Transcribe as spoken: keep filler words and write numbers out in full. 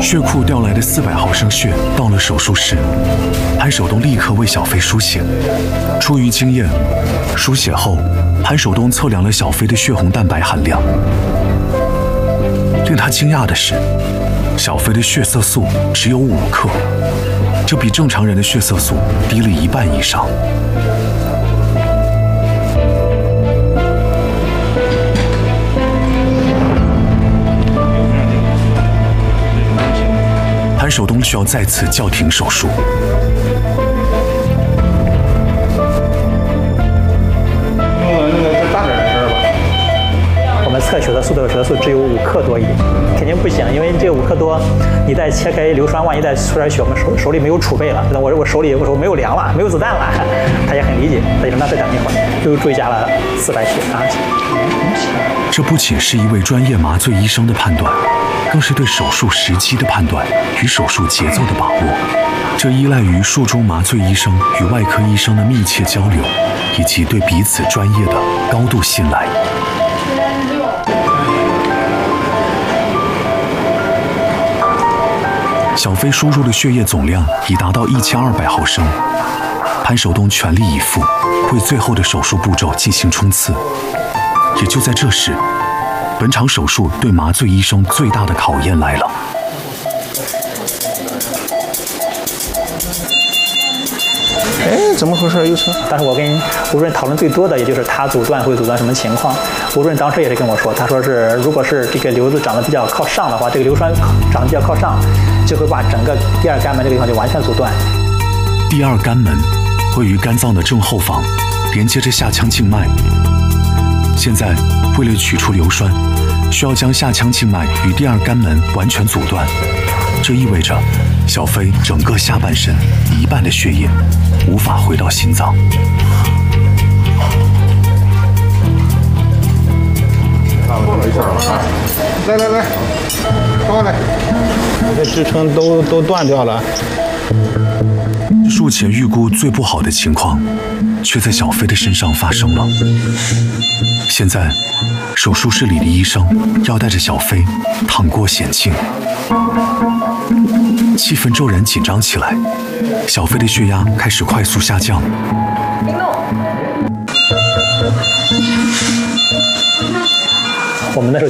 血库调来的四百毫升血到了手术室，潘守东立刻为小飞输血。出于经验，输血后，潘守东测量了小飞的血红蛋白含量。令他惊讶的是，小飞的血色素只有五克，这比正常人的血色素低了一半以上。潘守东需要再次叫停手术。 我们测血色素的血色素只有五克多一点，肯定不行，因为这五克多，你再切开硫酸，万一再出来血，我们手手里没有储备了，我我手里我说没有粮了，没有子弹了，他也很理解，他就说那再等一会儿，又追加了四百血啊。 这不仅是一位专业麻醉医生的判断，更是对手术时机的判断与手术节奏的把握。这依赖于术中麻醉医生与外科医生的密切交流，以及对彼此专业的高度信赖。小飞输入的血液总量已达到一千二百毫升，潘守东全力以赴，为最后的手术步骤进行冲刺。也就在这时，本场手术对麻醉医生最大的考验来了。 哎，怎么回事？又成？ 但是我跟吴主任讨论最多的，也就是他阻断会阻断什么情况。吴主任当时也是跟我说，他说是如果是这个瘤子长得比较靠上的话，这个硫酸长得比较靠上，就会把整个第二肝门这个地方就完全阻断。 第二肝门位于肝脏的正后方，连接着下腔静脉。现在为了取出硫酸，需要将下腔静脉与第二肝门完全阻断，这意味着小飞整个下半身一半的血液无法回到心脏。 没事了，来来来，过来，你的支撑都都断掉了。 术前预估最不好的情况，却在小飞的身上发生了。现在，手术室里的医生要带着小飞趟过险境。气氛骤然紧张起来，小飞的血压开始快速下降。 我们那时候